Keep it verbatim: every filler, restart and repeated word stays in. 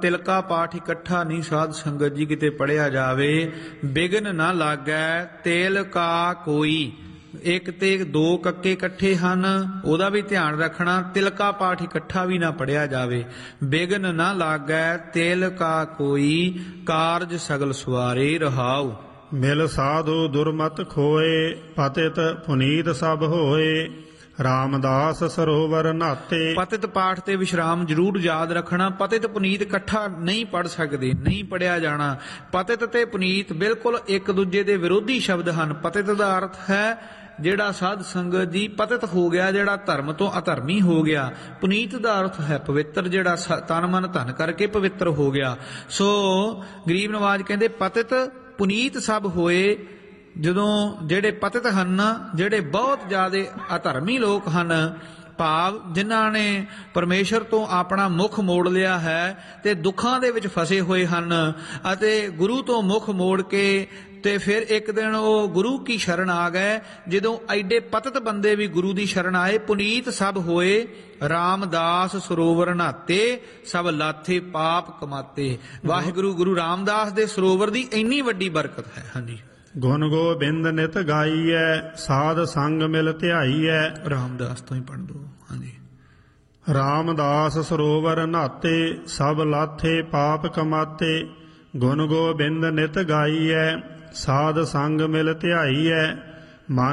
ਤਿਲਕਾ ਪਾਠ ਇਕੱਠਾ ਨਹੀਂ ਸਾਧ ਸੰਗਤ ਜੀ ਕਿਤੇ ਪੜ੍ਹਿਆ ਜਾਵੇ। ਬਿਗਨ ਨਾ ਲਾਗੈ ਤੇਲ ਕਾ ਕੋਈ, ਇੱਕ ਤੇ ਦੋ ਕੱਕੇ ਇਕੱਠੇ ਹਨ, ਉਹਦਾ ਵੀ ਧਿਆਨ ਰੱਖਣਾ। ਤਿਲਕਾ ਪਾਠ ਇਕੱਠਾ ਵੀ ਨਾ ਪੜ੍ਹਿਆ ਜਾਵੇ। ਬਿਗਨ ਨਾ ਲਾਗੈ ਤੇਲ ਕਾ ਕੋਈ, ਕਾਰਜ ਸਗਲ ਸਵਾਰੇ ਰਹਾਉ। ਮਿਲ ਸਾਧੂ ਦੁਰਮਤ ਖੋਏ, ਪਤਿਤ ਪੁਨੀਤ ਸਭ ਹੋਏ, ਰਾਮਦਾਸ ਸਰੋਵਰ ਨਾਤੇ। ਪਤਿਤ ਪਾਠ ਤੇ ਵਿਸ਼ਰਾਮ ਜ਼ਰੂਰ ਯਾਦ ਰੱਖਣਾ। ਪਤਿਤ ਪੁਨੀਤ ਇਕੱਠਾ ਨਹੀਂ ਪੜ੍ਹ ਸਕਦੇ, ਨਹੀਂ ਪੜ੍ਹਿਆ ਜਾਣਾ। ਪਤਿਤ ਤੇ ਪੁਨੀਤ ਬਿਲਕੁਲ ਇੱਕ ਦੂਜੇ ਦੇ ਵਿਰੋਧੀ ਸ਼ਬਦ ਹਨ। ਪਤਿਤ ਦਾ ਅਰਥ ਹੈ ਜਿਹੜਾ ਸਾਧ ਸੰਗਤ ਜੀ ਪਤਿਤ ਹੋ ਗਿਆ, ਜਿਹੜਾ ਧਰਮ ਤੋਂ ਅਧਰਮੀ ਹੋ ਗਿਆ। ਪੁਨੀਤ ਦਾ ਅਰਥ ਹੈ ਪਵਿੱਤਰ, ਜਿਹੜਾ ਤਨ ਮਨ ਧਨ ਕਰਕੇ ਪਵਿੱਤਰ ਹੋ ਗਿਆ। ਸੋ ਗਰੀਬ ਨਵਾਜ ਕਹਿੰਦੇ ਪਤਿਤ ਪੁਨੀਤ ਸਭ ਹੋਏ। ਜਦੋਂ ਜਿਹੜੇ ਪਤਿਤ ਹਨ, ਜਿਹੜੇ ਬਹੁਤ ਜ਼ਿਆਦਾ ਅਧਰਮੀ ਲੋਕ ਹਨ, ਭਾਵ ਜਿਨ੍ਹਾਂ ਨੇ ਪਰਮੇਸ਼ਰ ਤੋਂ ਆਪਣਾ ਮੁੱਖ ਮੋੜ ਲਿਆ ਹੈ ਤੇ ਦੁੱਖਾਂ ਦੇ ਵਿੱਚ ਫਸੇ ਹੋਏ ਹਨ, ਅਤੇ ਗੁਰੂ ਤੋਂ ਮੁੱਖ ਮੋੜ ਕੇ ਤੇ ਫਿਰ ਇੱਕ ਦਿਨ ਉਹ ਗੁਰੂ ਕੀ ਸ਼ਰਨ ਆ ਗਏ। ਜਦੋਂ ਐਡੇ ਪਤਿਤ ਬੰਦੇ ਵੀ ਗੁਰੂ ਦੀ ਸ਼ਰਨ ਆਏ। ਪੁਨੀਤ ਸਭ ਹੋਏ, ਰਾਮਦਾਸ ਸਰੋਵਰ ਨਾਤੇ, ਸਭ ਲਾਥੇ ਪਾਪ ਕਮਾਤੇ। ਵਾਹਿਗੁਰੂ ਗੁਰੂ ਰਾਮਦਾਸ ਦੇ ਸਰੋਵਰ ਦੀ ਇੰਨੀ ਵੱਡੀ ਬਰਕਤ ਹੈ। ਹਾਂਜੀ। ਗੁਣ ਗੋਬਿੰਦ ਨਿਤ ਗਾਈਐ, ਸਾਧ ਸੰਗ ਮਿਲ ਧਿਆਈਐ। ਰਾਮਦਾਸ ਤੋਂ ਹੀ ਪੜ੍ਹ ਦੋ। ਹਾਂਜੀ। ਰਾਮਦਾਸ ਸਰੋਵਰ ਨਾਤੇ, ਸਭ ਲਾਥੇ ਪਾਪ ਕਮਾਤੇ। ਗੁਣ ਗੋਬਿੰਦ ਨਿਤ ਗਾਈਐ, ਸਾਧ ਸੰਗ ਮਿਲ ਧਿਆਈਐ। ਮਨ